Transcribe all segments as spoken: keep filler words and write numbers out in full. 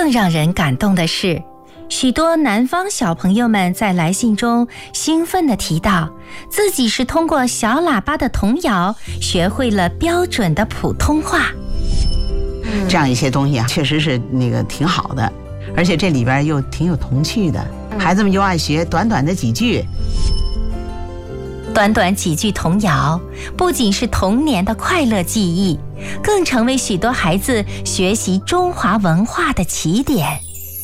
更让人感动的是，许多南方小朋友们在来信中兴奋地提到，自己是通过小喇叭的童谣学会了标准的普通话。 这样一些东西啊，确实是那个挺好的，而且这里边又挺有童趣的，孩子们又爱学短短的几句。 短短几句童谣，不仅是童年的快乐记忆，更成为许多孩子学习中华文化的起点。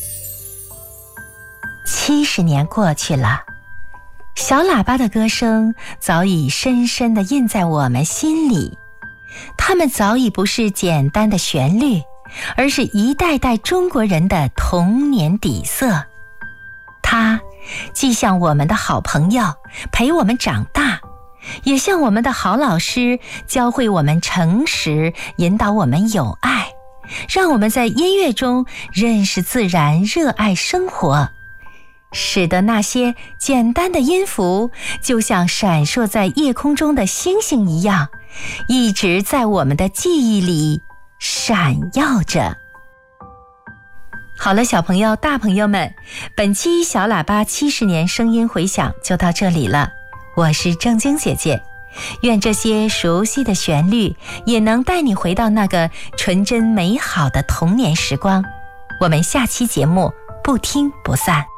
七十年过去了，小喇叭的歌声早已深深地印在我们心里，它们早已不是简单的旋律，而是一代代中国人的童年底色。它既像我们的好朋友，陪我们长大，也像我们的好老师，教会我们诚实，引导我们友爱，让我们在音乐中认识自然，热爱生活，使得那些简单的音符就像闪烁在夜空中的星星一样，一直在我们的记忆里闪耀着。好了，小朋友大朋友们，本期小喇叭七十年声音回响就到这里了，我是正晶姐姐，愿这些熟悉的旋律也能带你回到那个纯真美好的童年时光。我们下期节目不听不散。